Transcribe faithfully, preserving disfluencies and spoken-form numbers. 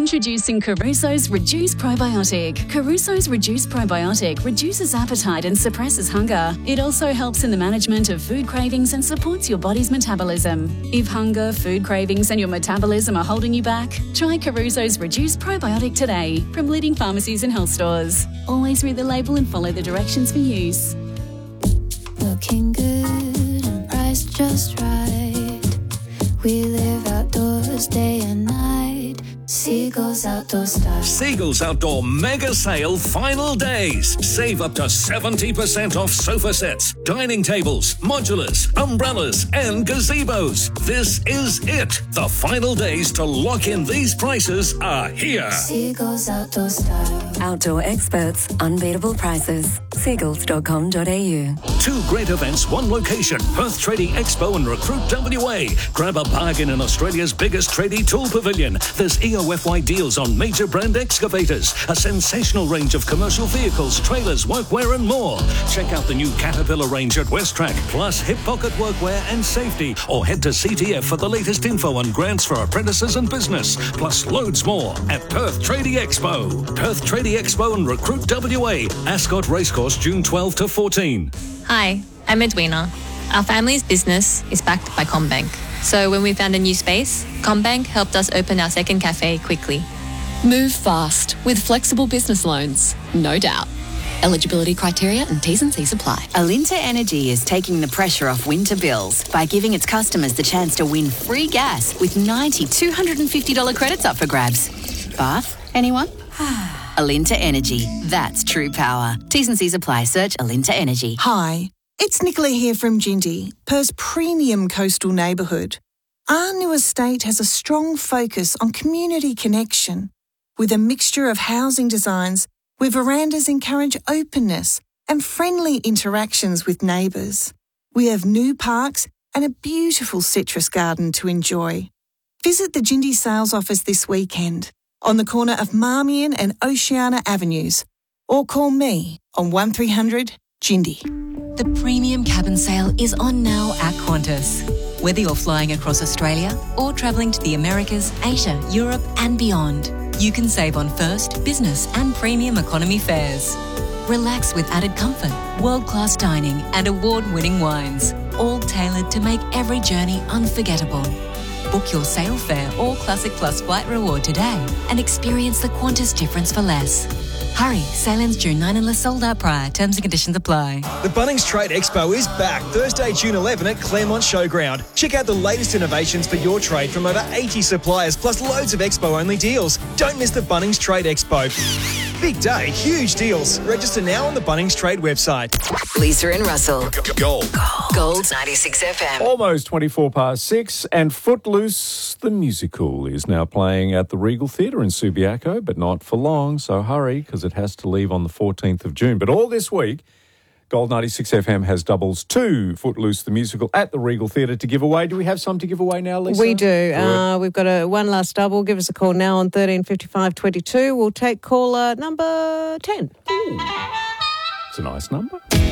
Introducing Caruso's Reduce Probiotic. Caruso's Reduce Probiotic reduces appetite and suppresses hunger. It also helps in the management of food cravings and supports your body's metabolism. If hunger, food cravings and your metabolism are holding you back, try Caruso's Reduce Probiotic today from leading pharmacies and health stores. Always read the label and follow the directions for use. Looking good and priced just right. We live outdoors day and night. Seagulls Outdoor Style. Seagulls Outdoor Mega Sale Final Days. Save up to seventy percent off sofa sets, dining tables, modulars, umbrellas and gazebos. This is it. The final days to lock in these prices are here. Seagulls Outdoor Style. Outdoor experts, unbeatable prices. seagulls dot com dot a u. Two great events, one location. Perth Tradie Expo and Recruit W A. Grab a bargain in Australia's biggest tradie tool pavilion. There's E O F Y deals on major brand excavators, a sensational range of commercial vehicles, trailers, workwear and more. Check out the new Caterpillar range at Westrack, plus hip pocket workwear and safety. Or head to C T F for the latest info on grants for apprentices and business, plus loads more at Perth Tradie Expo. Perth Tradie Expo and Recruit W A. Ascot Racecourse, June twelfth to fourteenth. Hi, I'm Edwina. Our family's business is backed by CommBank. So when we found a new space, CommBank helped us open our second cafe quickly. Move fast with flexible business loans, no doubt. Eligibility criteria and T's and C's apply. Alinta Energy is taking the pressure off winter bills by giving its customers the chance to win free gas with ninety two hundred fifty dollars credits up for grabs. Bath, anyone? Alinta Energy, that's true power. T's and C's apply. Search Alinta Energy. Hi, it's Nicola here from Jindy, Perth's premium coastal neighbourhood. Our new estate has a strong focus on community connection, with a mixture of housing designs where verandas encourage openness and friendly interactions with neighbours. We have new parks and a beautiful citrus garden to enjoy. Visit the Jindy sales office this weekend on the corner of Marmion and Oceana Avenues, or call me on one three hundred Jindy. The premium cabin sale is on now at Qantas. Whether you're flying across Australia or travelling to the Americas, Asia, Europe and beyond, you can save on first, business and premium economy fares. Relax with added comfort, world-class dining and award-winning wines, all tailored to make every journey unforgettable. Book your sail fare or Classic Plus flight reward today and experience the Qantas difference for less. Hurry, sail ends June ninth unless sold out prior. Terms and conditions apply. The Bunnings Trade Expo is back Thursday, June eleventh at Claremont Showground. Check out the latest innovations for your trade from over eighty suppliers, plus loads of Expo-only deals. Don't miss the Bunnings Trade Expo. Big day, huge deals. Register now on the Bunnings Trade website. Lisa and Russell. Gold. Gold ninety-six F M. Almost twenty-four past six, and Footloose the musical is now playing at the Regal Theatre in Subiaco, but not for long, so hurry, because it has to leave on the fourteenth of June. But all this week, Gold ninety-six F M has doubles to Footloose the musical at the Regal Theatre to give away. Do we have some to give away now, Lisa? We do. Uh, we've got a one last double. Give us a call now on thirteen fifty-five twenty-two. We'll take caller number ten. Ooh. It's a nice number.